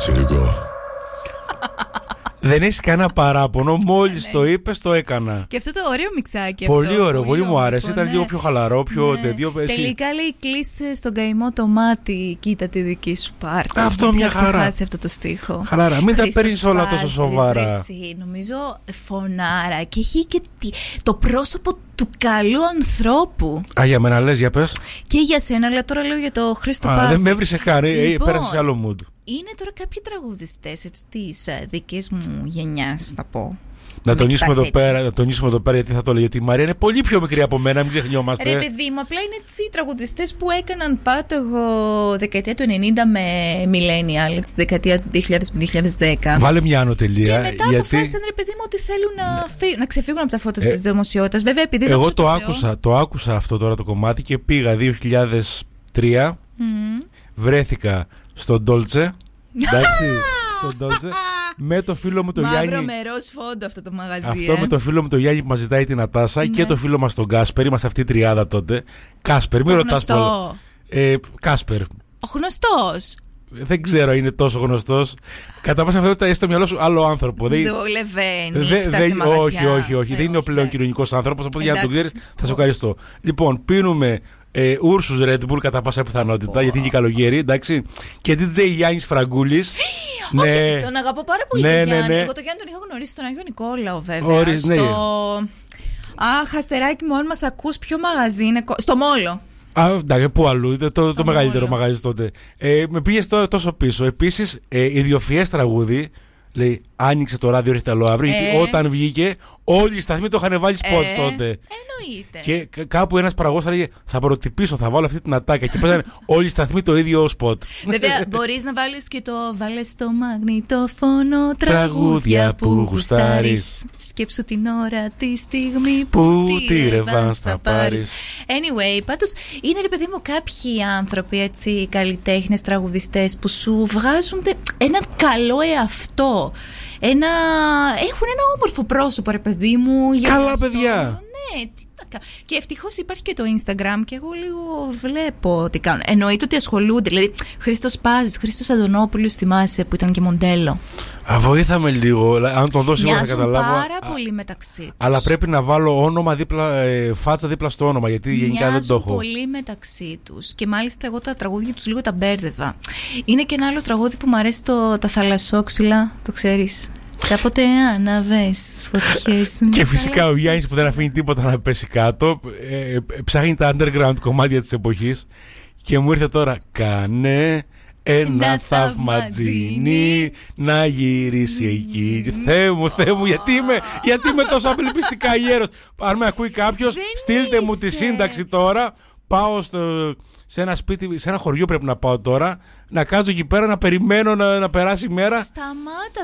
τσιρικό. Δεν έχει κανένα παράπονο. Μόλις το είπες, το έκανα. Και αυτό το ωραίο μιξάκι. Πολύ αυτό, ωραίο, πολύ μου άρεσε. ναι. Ήταν λίγο πιο χαλαρό, πιο τέτοιο. Τελικά λέει κλείσε στον καημό το μάτι. Κοίτα τη δική σου πάρτι. Αυτό μια χαρά. Χάσει αυτό το στίχο. Χαλαρά, μην τα παίρνεις όλα τόσο σοβαρά. Εσύ, νομίζω φωνάρα και έχει και το πρόσωπο του καλού ανθρώπου. Α, για μένα λες, για πες. Και για σένα, αλλά τώρα λέω για το Χρήστο Πάση. Δεν με έβρισε καν, Λοιπόν, πέρασε σε άλλο mood. Είναι τώρα κάποιοι τραγουδιστές της δικής μου γενιάς, θα πω. Να τονίσουμε εδώ πέρα, γιατί θα το λέω. Γιατί η Μαρία είναι πολύ πιο μικρή από μένα, μην ξεχνιόμαστε. Ρε παιδί μου, απλά είναι έτσι τραγουδιστές που έκαναν πάτογο δεκαετία του 90 με millennial, τη δεκαετία του 2000-2010. Βάλε μια άνω τελεία. Και μετά αποφάσισαν, ρε παιδί μου, ότι θέλουν να ξεφύγουν από τα φώτα της δημοσιότητας. Βέβαια, επειδή εγώ το άκουσα αυτό τώρα το κομμάτι και πήγα 2003. Βρέθηκα στον Ντόλτσε. Εντάξει, στον Ντόλτσε. Με το φίλο μου το Γιάννη. Μαύρο με ροζ φόντο αυτό το μαγαζί. Αυτό με το φίλο μου το Γιάννη που μας ζητάει την Νατάσα και το φίλο μας τον Κάσπερ. Είμαστε αυτή η τριάδα τότε. Κάσπερ, μην ρωτάς το. Κάσπερ. Ο γνωστός. Δεν ξέρω, είναι τόσο γνωστός. Κατά πάσα πιθανότητα είσαι στο μυαλό σου άλλο άνθρωπο. Δουλεύει. Όχι. Δεν είναι ο πλέον κοινωνικός άνθρωπος. Οπότε για να το ξέρεις, θα σου ευχαριστώ. Λοιπόν, πίνουμε Ούρσους Red Bull κατά πάσα πιθανότητα, γιατί είναι και καλοκαίρι, εντάξει. Και DJ Γιάννης Φραγκούλης. Όχι, τον αγαπώ πάρα πολύ τον Γιάννη. Εγώ τον Γιάννη τον είχα γνωρίσει στον Αγίο Νικόλαο, βέβαια. Αχ, αστεράκι μου, αν μας ακούς, ποιο μαγαζί είναι. Στο Μόλο. Εντάξει, πού αλλού, το μεγαλύτερο μαγαζί τότε. Με πήγες τόσο πίσω. Επίσης, ιδιοφυές τραγούδι. Λέει, άνοιξε το ράδιο Ριχταλό αύριο. Γιατί όταν βγήκε, όλοι οι σταθμοί το είχαν βάλει σποτ τότε. Εννοείται. Και κάπου ένας παραγωγός έλεγε, θα προτυπήσω, θα βάλω αυτή την ατάκα. Και παίζανε όλοι οι σταθμοί το ίδιο σποτ. Βέβαια, μπορείς να βάλεις και το βάλε στο μαγνητόφωνο τραγούδια που γουστάρεις. Σκέψου την ώρα, τη στιγμή που τη ρεβάνς θα πάρεις. Anyway, πάντως είναι, ρε παιδί μου, κάποιοι άνθρωποι, έτσι, καλλιτέχνες, τραγουδιστές που σου βγάζουν έναν καλό εαυτό. Έχουν ένα όμορφο πρόσωπο, ρε παιδί μου. Καλά παιδιά. Ναι, και ευτυχώς υπάρχει και το Instagram και εγώ λίγο βλέπω τι κάνουν. Εννοείται ότι ασχολούνται. Δηλαδή, Χρήστος Πάζης, Χρήστος Αντωνόπουλος, θυμάσαι που ήταν και μοντέλο. Βοήθαμε λίγο. Αν τον δω σίγουρα θα καταλάβω. Πάρα πολύ μεταξύ τους. Αλλά πρέπει να βάλω όνομα φάτσα δίπλα στο όνομα, γιατί γενικά δεν το έχω. Πολύ μεταξύ τους. Και μάλιστα εγώ τα τραγούδια τους λίγο τα μπέρδευα. Είναι και ένα άλλο τραγούδι που μου αρέσει, τα θαλασσόξυλα, το ξέρεις. Κάποτε άναβες φωτιές. Και φυσικά ο Γιάννης που δεν αφήνει τίποτα να πέσει κάτω, ψάχνει τα underground κομμάτια της εποχής. Και μου ήρθε τώρα, κάνε ένα θαυματζίνι να γυρίσει εκεί. Θεέ μου, γιατί είμαι τόσο απελπιστικά γέρος. Αν με ακούει κάποιος, στείλτε μου τη σύνταξη τώρα. Πάω σε ένα σπίτι, σε ένα χωριό πρέπει να πάω τώρα. Να κάτσω εκεί πέρα, να περιμένω να περάσει η μέρα. Σταμάτα,